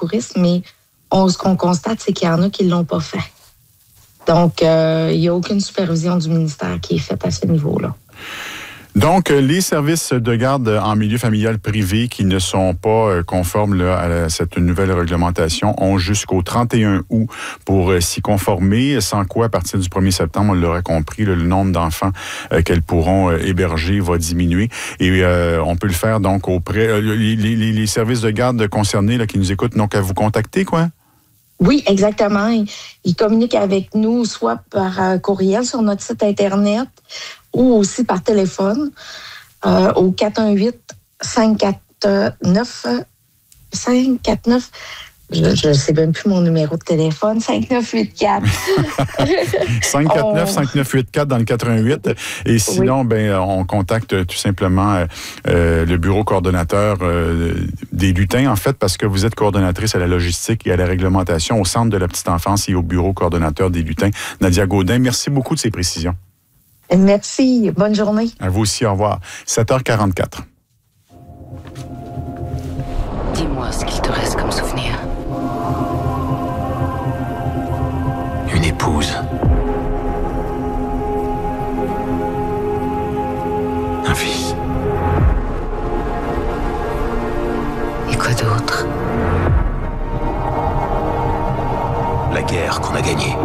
secouristes, mais ce qu'on constate, c'est qu'il y en a qui ne l'ont pas fait. Donc, il n'y a aucune supervision du ministère qui est faite à ce niveau-là. Donc, les services de garde en milieu familial privé qui ne sont pas conformes là, à cette nouvelle réglementation ont jusqu'au 31 août pour s'y conformer, sans quoi, à partir du 1er septembre, on l'aura compris, le nombre d'enfants qu'elles pourront héberger va diminuer. Et on peut le faire donc auprès... les services de garde concernés là, qui nous écoutent n'ont qu'à vous contacter, quoi? Oui, exactement. Ils communiquent avec nous soit par courriel sur notre site Internet ou aussi par téléphone au 418-549... Je ne sais même plus mon numéro de téléphone, 5984. 549-5984 dans le 88. Et sinon, oui. Ben, on contacte tout simplement le bureau coordonnateur des lutins, en fait, parce que vous êtes coordonnatrice à la logistique et à la réglementation au Centre de la petite enfance et au bureau coordonnateur des lutins. Nadia Gaudin, merci beaucoup de ces précisions. Merci. Bonne journée. À vous aussi. Au revoir. 7h44. Dis-moi ce qu'il te reste comme souvenir. Une épouse. Un fils. Et quoi d'autre? La guerre qu'on a gagnée.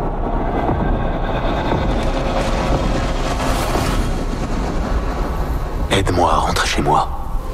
Aide-moi à rentrer chez moi.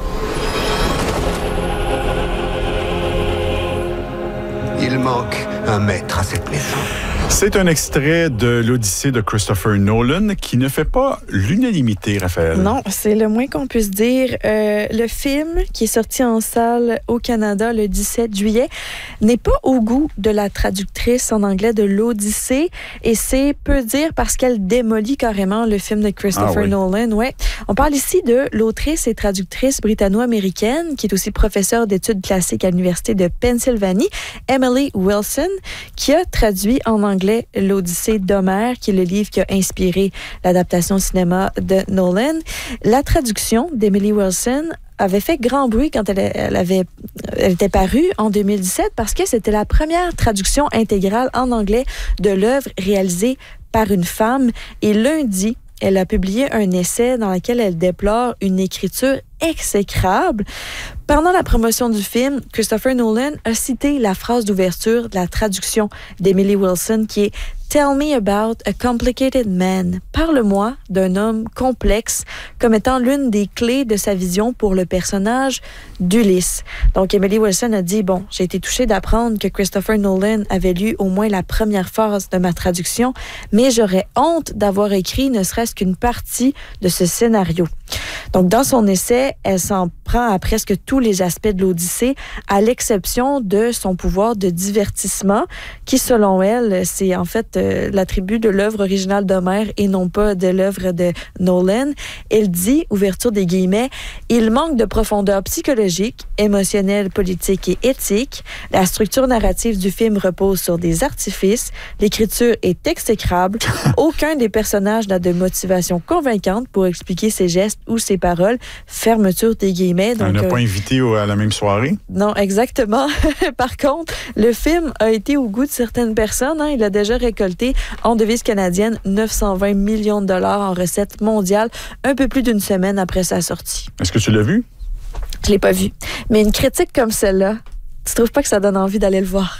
Il manque un maître à cette maison. C'est un extrait de l'Odyssée de Christopher Nolan qui ne fait pas l'unanimité, Raphaël. Non, c'est le moins qu'on puisse dire. Le film, qui est sorti en salle au Canada le 17 juillet, n'est pas au goût de la traductrice en anglais de l'Odyssée. Et c'est peu dire parce qu'elle démolit carrément le film de Christopher Nolan. Ouais. On parle ici de l'autrice et traductrice britanno-américaine, qui est aussi professeure d'études classiques à l'Université de Pennsylvanie, Emily Wilson, qui a traduit en anglais l'Odyssée d'Homère, qui est le livre qui a inspiré l'adaptation au cinéma de Nolan. La traduction d'Emily Wilson avait fait grand bruit quand elle était parue en 2017 parce que c'était la première traduction intégrale en anglais de l'œuvre réalisée par une femme. Et lundi, elle a publié un essai dans lequel elle déplore une écriture exécrable. Pendant la promotion du film, Christopher Nolan a cité la phrase d'ouverture de la traduction d'Emily Wilson qui est « Tell me about a complicated man ». Parle-moi d'un homme complexe comme étant l'une des clés de sa vision pour le personnage d'Ulysse. Donc, Emily Wilson a dit « Bon, j'ai été touchée d'apprendre que Christopher Nolan avait lu au moins la première phase de ma traduction, mais j'aurais honte d'avoir écrit ne serait-ce qu'une partie de ce scénario. » Donc, dans son essai, elle s'en prend à presque tous les aspects de l'Odyssée, à l'exception de son pouvoir de divertissement, qui, selon elle, c'est en fait l'attribut de l'œuvre originale d'Homère et non pas de l'œuvre de Nolan. Elle dit, ouverture des guillemets, « Il manque de profondeur psychologique, émotionnelle, politique et éthique. La structure narrative du film repose sur des artifices. L'écriture est exécrable. Aucun des personnages n'a de motivation convaincante pour expliquer ses gestes ou ses paroles. » Fermeture des guillemets. Donc, on n'a pas invité à la même soirée? Non, exactement. Par contre, le film a été au goût de certaines personnes. Il a déjà récolté en devise canadienne 920 millions de dollars en recettes mondiales, un peu plus d'une semaine après sa sortie. Est-ce que tu l'as vu? Je l'ai pas vu. Mais une critique comme celle-là, tu trouves pas que ça donne envie d'aller le voir?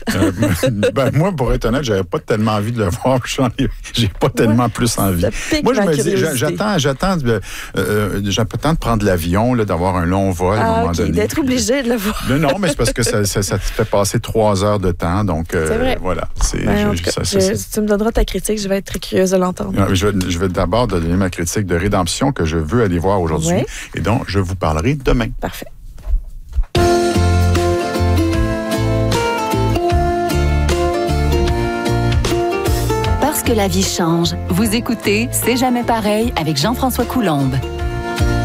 Moi, pour être honnête, j'avais pas tellement envie de le voir. J'ai pas tellement plus envie. Moi, je me dis, j'attends de prendre l'avion, là, d'avoir un long vol à un moment donné. D'être obligé de le voir. Non, mais c'est parce que ça te fait passer 3 heures de temps. Donc, voilà. Tu me donneras ta critique. Je vais être très curieuse de l'entendre. Je vais d'abord donner ma critique de Rédemption que je veux aller voir aujourd'hui et dont je vous parlerai demain. Parfait. Que la vie change. Vous écoutez C'est jamais pareil avec Jean-François Coulombe.